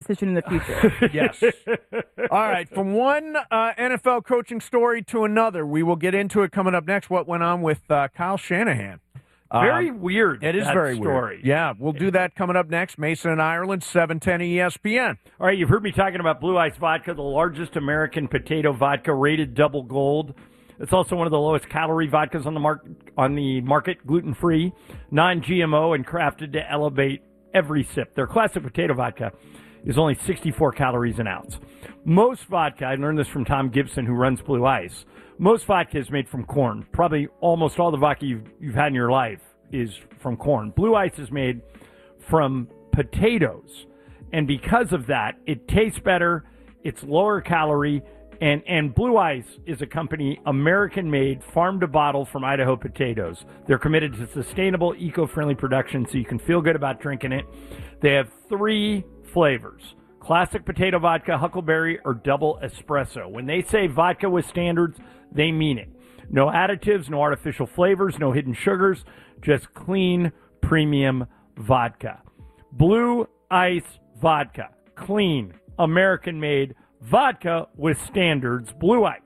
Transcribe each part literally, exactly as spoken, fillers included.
decision in the future. Yes. All right. From one uh, N F L coaching story to another, we will get into it coming up next. What went on with uh, Kyle Shanahan? Very um, weird. It is that very story. weird. Yeah, we'll do that coming up next. Mason and Ireland, seven ten E S P N. All right, you've heard me talking about Blue Ice Vodka, the largest American potato vodka, rated double gold. It's also one of the lowest calorie vodkas on the market, on the market, gluten-free, non-G M O, and crafted to elevate every sip. Their classic potato vodka is only sixty-four calories an ounce. Most vodka, I learned this from Tom Gibson, who runs Blue Ice, most vodka is made from corn. Probably almost all the vodka you've, you've had in your life is from corn. Blue Ice is made from potatoes. And because of that, it tastes better, it's lower calorie, and, and Blue Ice is a company, American-made, farm-to-bottle from Idaho potatoes. They're committed to sustainable, eco-friendly production, so you can feel good about drinking it. They have three flavors: classic potato vodka, huckleberry, or double espresso. When they say vodka with standards, they mean it. No additives, no artificial flavors, no hidden sugars, just clean, premium vodka. Blue Ice Vodka. Clean, American-made vodka with standards. Blue Ice.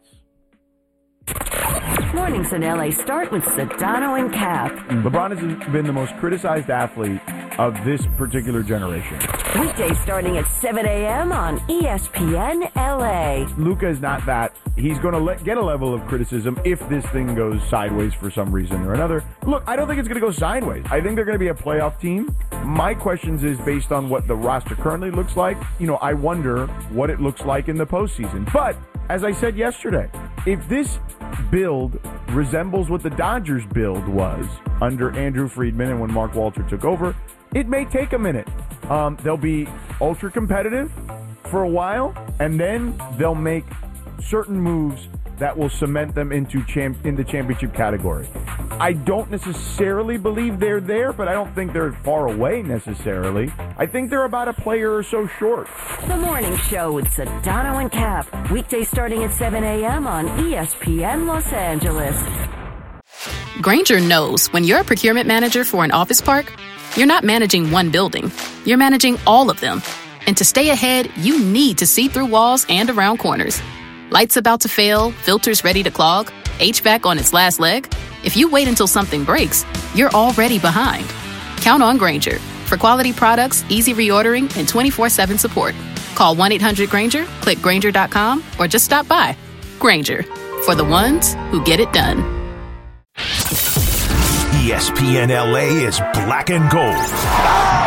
Mornings in L A start with Sedano and Cap. LeBron has been the most criticized athlete of this particular generation. Weekdays starting at seven a.m. on E S P N L A. Luka is not that. He's going to let, get a level of criticism if this thing goes sideways for some reason or another. Look, I don't think it's going to go sideways. I think they're going to be a playoff team. My questions is based on what the roster currently looks like. You know, I wonder what it looks like in the postseason. But as I said yesterday, if this build resembles what the Dodgers build was under Andrew Friedman and when Mark Walter took over, it may take a minute. Um, they'll be ultra competitive for a while, and then they'll make certain moves that will cement them into champ in the championship category. I don't necessarily believe they're there, but I don't think they're far away necessarily. I think they're about a player or so short. The Morning Show with Sedano and Cap. Weekdays starting at seven a.m. on E S P N Los Angeles. Grainger knows when you're a procurement manager for an office park, you're not managing one building. You're managing all of them. And to stay ahead, you need to see through walls and around corners. Lights about to fail, filters ready to clog, H V A C on its last leg. If you wait until something breaks, you're already behind. Count on Grainger for quality products, easy reordering, and twenty-four seven support. Call one eight hundred Grainger, click Grainger dot com, or just stop by. Grainger, for the ones who get it done. E S P N L A is black and gold.